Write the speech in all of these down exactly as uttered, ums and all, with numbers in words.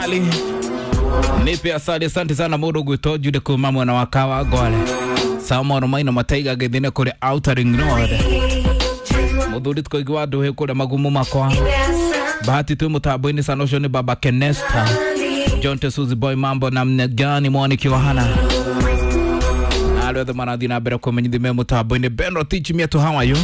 Ali nipe asante asante sana mudo gwito jude kuma mwana wakawa gole sama no maina mataiga gethine kuri Outer Ring Road muthuri tko igwa nduhe kuri magumu makwa bahati tu mutambo-ini sana ucio ni baba Kenesta John Tesuzi boy mambo na mnegani mwaniki wa hana alwe marathi na mbere kumenyithime mutambo-ini Benro teach me to how are you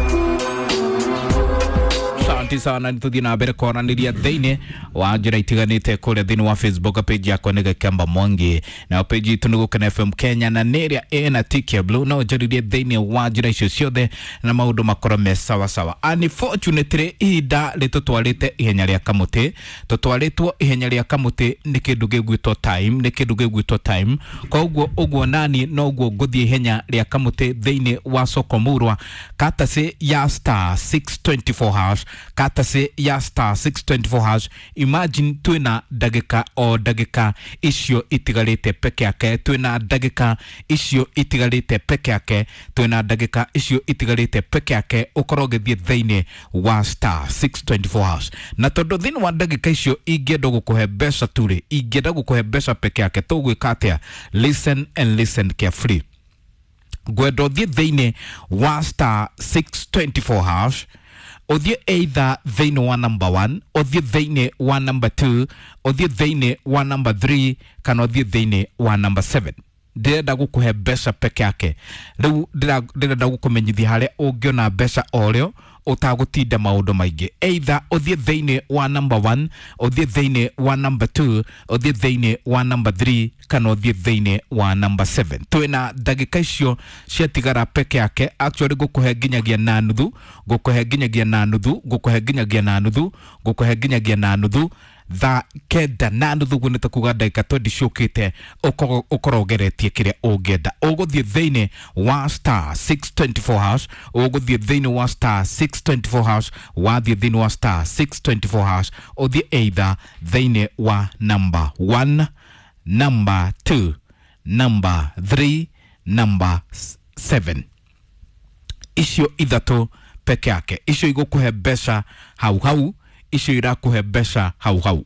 Santi sana nituthi na mbere kwaraniria thiini wa njira itiganite kule thiini wa Facebook page yako ni Gakamba Mwangi na page itu ni Gukena F M Kenya na neria ena T K Blue no njaririe thiini wa njira icio ciothe na maundu makoro me sawa sawa. Unfortunately ida ritutwarite ihenya ria kamuti tutwaritwo ihenya ria kamuti ni kindu gigwitwo time ni kindu gigwitwo time koguo uguo nani no guo nguthie ihenya ria kamuti thiini wa Sokomurwa katase ya star six twenty-four hash katase ya star six twenty-four hash. Imagine twina dagika o dagika icio itigarite peke yake twina dagika icio itigarite peke yake twina dagika icio itigarite peke yake ukoro githie thiini wa star six twenty-four hash na tondu thiini wa dagika icio ingenda gukuhe mbeca turi ingenda gukuhe mbeca peke yake tugwika atia listen and listen carefully gwendo thie thiini wa star six twenty-four hash othie either thiini wa number one othie thiini wa number two othie thiini wa number three kana othie thiini wa number seven ndirenda gukuhe mbeca peke yake riu ndirenda gukumenyithia haria ungiona mbeca oreo utagutinda maundu maingi either othie thiini wa number one othie thiini wa number two othie thiini wa number three kana othie thiini wa number seven twina dagika icio ciatigara peke yake actually gukuhe nginyagia na nuthu gukuhe nginyagia na nuthu gukuhe nginyagia na nuthu gukuhe nginyagia na nuthu tha kenda na nuthu gunita kuga ndagika twenty ciukite ukorogeretie kiria ungenda uguthie thiini wa star six twenty-four hash uguthie thiini wa star six twenty-four hash wathie thiini wa star six twenty-four hash uthie either thiini wa number one number two number three number seven icio ithatu peke yake icio igukuhe mbeca hau hau icio irakuhe mbeca hau hau